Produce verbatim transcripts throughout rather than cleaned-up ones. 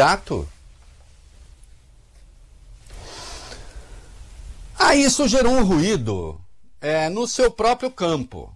candidato. Ah, isso gerou um ruído é, no seu próprio campo.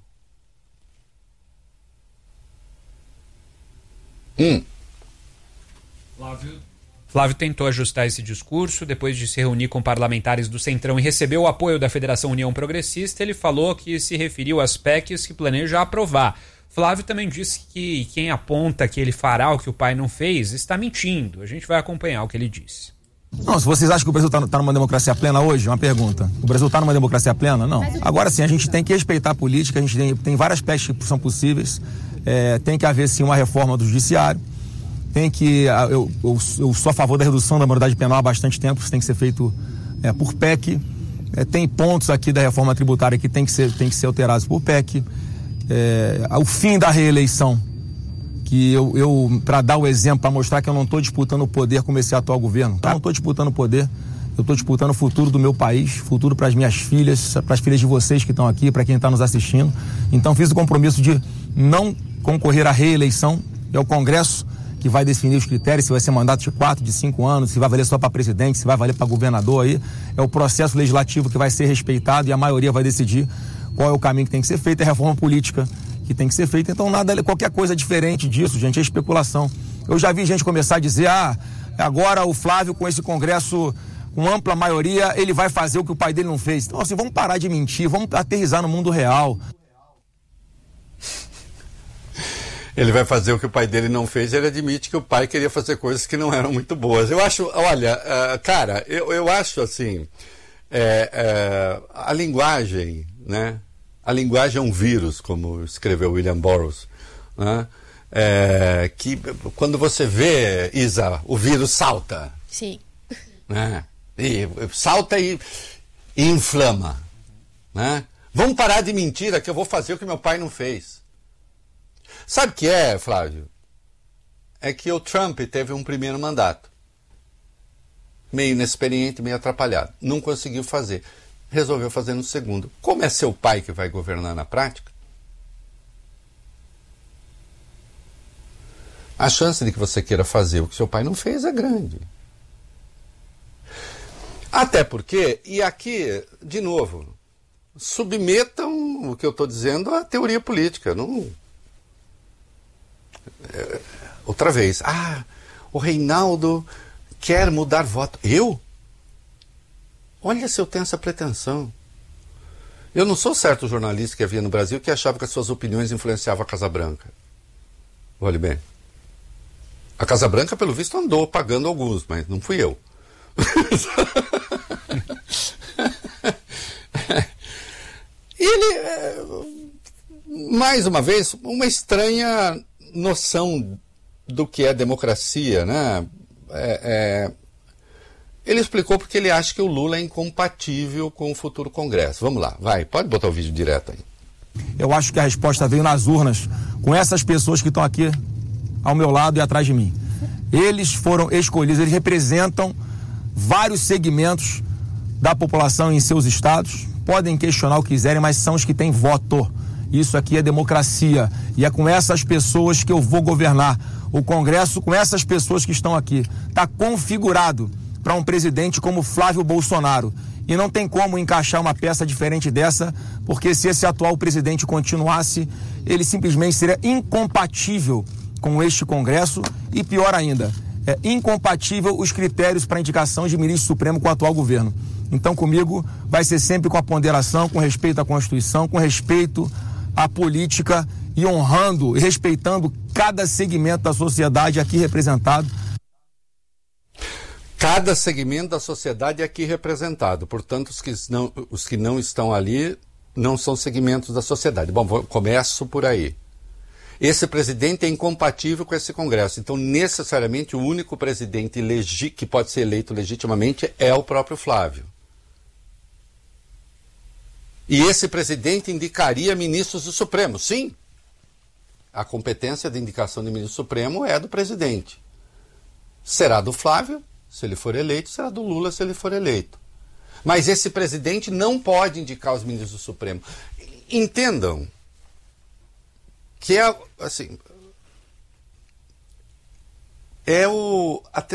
Hum. Flávio. Flávio tentou ajustar esse discurso depois de se reunir com parlamentares do Centrão e receber o apoio da Federação União Progressista. Ele falou que se referiu às P E Cs que planeja aprovar. Flávio também disse que quem aponta que ele fará o que o pai não fez está mentindo. A gente vai acompanhar o que ele disse. Não, se vocês acham que o Brasil está tá numa democracia plena hoje, uma pergunta. O Brasil está numa democracia plena? Não. Agora sim, a gente tem que respeitar a política, a gente tem, tem várias pestes que são possíveis. É, tem que haver sim uma reforma do judiciário. Tem que. Eu, eu, eu sou a favor da redução da maioridade penal há bastante tempo, isso tem que ser feito é, por P E C. É, tem pontos aqui da reforma tributária que tem que ser, tem que ser alterados por P E C. É, o fim da reeleição, que eu, eu para dar o exemplo, para mostrar que eu não estou disputando o poder como esse atual governo. Eu não estou disputando o poder, eu estou disputando o futuro do meu país, futuro para as minhas filhas, para as filhas de vocês que estão aqui, para quem está nos assistindo. Então fiz o compromisso de não concorrer à reeleição, é o Congresso que vai definir os critérios, se vai ser mandato de quatro, de cinco anos, se vai valer só para presidente, se vai valer para governador aí. É o processo legislativo que vai ser respeitado e a maioria vai decidir qual é o caminho que tem que ser feito, é a reforma política que tem que ser feita. Então nada, qualquer coisa diferente disso, gente, é especulação. Eu já vi gente começar a dizer, ah, agora o Flávio com esse Congresso com ampla maioria, ele vai fazer o que o pai dele não fez. Então assim, vamos parar de mentir, vamos aterrissar no mundo real. Ele vai fazer o que o pai dele não fez, ele admite que o pai queria fazer coisas que não eram muito boas. Eu acho, olha, uh, cara, eu, eu acho assim, é, é, a linguagem, né? A linguagem é um vírus, como escreveu William Burroughs, né? É, que quando você vê, Isa, o vírus salta. Sim. Né? E, salta e, e inflama. Né? Vamos parar de mentira que eu vou fazer o que meu pai não fez. Sabe o que é, Flávio? É que o Trump teve um primeiro mandato. Meio inexperiente, meio atrapalhado. Não conseguiu fazer. Resolveu fazer no segundo. Como é seu pai que vai governar na prática, a chance de que você queira fazer o que seu pai não fez é grande. Até porque, e aqui, de novo, submetam o que eu estou dizendo à teoria política. Não... É, outra vez, ah, o Reinaldo quer mudar voto. Eu? Olha se eu tenho essa pretensão. Eu não sou certo jornalista que havia no Brasil que achava que as suas opiniões influenciavam a Casa Branca. Olhe bem. A Casa Branca, pelo visto, andou pagando alguns, mas não fui eu. Ele, mais uma vez, uma estranha noção do que é democracia, né? É, é, ele explicou porque ele acha que o Lula é incompatível com o futuro Congresso. Vamos lá, vai, pode botar o vídeo direto aí. Eu acho que a resposta veio nas urnas, com essas pessoas que estão aqui ao meu lado e atrás de mim. Eles foram escolhidos, eles representam vários segmentos da população em seus estados. Podem questionar o que quiserem, mas são os que têm voto. Isso aqui é democracia. E é com essas pessoas que eu vou governar. O Congresso, com essas pessoas que estão aqui, está configurado para um presidente como Flávio Bolsonaro. E não tem como encaixar uma peça diferente dessa, porque se esse atual presidente continuasse, ele simplesmente seria incompatível com este Congresso e, pior ainda, é incompatível os critérios para indicação de ministro supremo com o atual governo. Então, comigo, vai ser sempre com a ponderação, com respeito à Constituição, com respeito à política e honrando e respeitando cada segmento da sociedade aqui representado. Cada segmento da sociedade é aqui representado. Portanto, os que não, os que não estão ali não são segmentos da sociedade. Bom, vou, começo por aí. Esse presidente é incompatível com esse Congresso. Então, necessariamente, o único presidente legi- que pode ser eleito legitimamente é o próprio Flávio. E esse presidente indicaria ministros do Supremo. Sim, a competência de indicação de ministro Supremo é do presidente. Será do Flávio, se ele for eleito, será do Lula, se ele for eleito. Mas esse presidente não pode indicar os ministros do Supremo. Entendam que é, assim, é o...